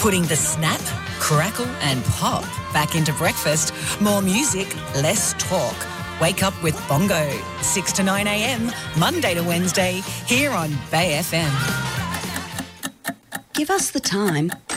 Putting the snap, crackle and pop back into breakfast. More music, less talk. Wake up with Bongo, 6 to 9 a.m, Monday to Wednesday, here on Bay FM. Give us the time